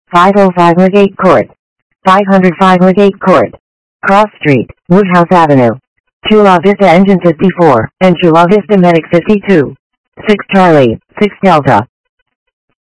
505 Woodgate Court, 505 Woodgate Court, Cross Street, Woodhouse Avenue, Chula Vista Engine 54, and Chula Vista Medic 52. 6 Charlie, 6 Delta.